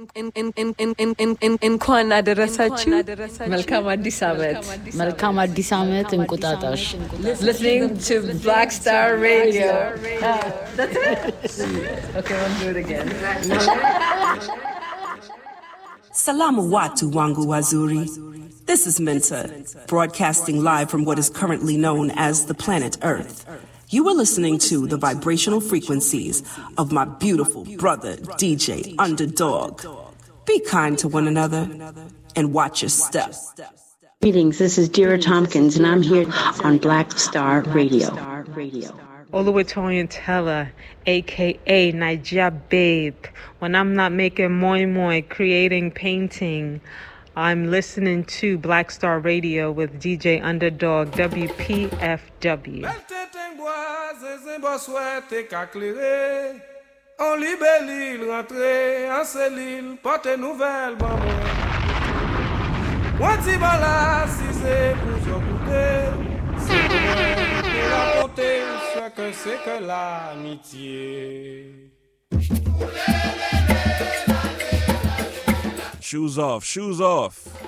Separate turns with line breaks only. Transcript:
እንኳን አደረሳችሁ መልካም አዲስ ዓመት እንቁጣጣሽ listening to Black Star Radio. That's it. Okay, we'll do it again.
Salamu watu wangu wazuri. This is Minta, broadcasting live from what is currently known as the planet Earth. You are listening to the vibrational frequencies of my beautiful brother, DJ Underdog. Be kind to one another and watch your step.
Greetings, this is Dira Tompkins, and I'm here on Black Star Radio.
Oluwatoyin Teller, a.k.a. Naija Babe. When I'm not making moi creating painting, I'm listening to Black Star Radio with DJ Underdog, WPFW.
On libellule rentré, en cellule, porte nouvelle, maman. Wanti bala, si c'est pour s'occuper, c'est pour raconter ce que c'est que l'amitié.
Shoes off, shoes off.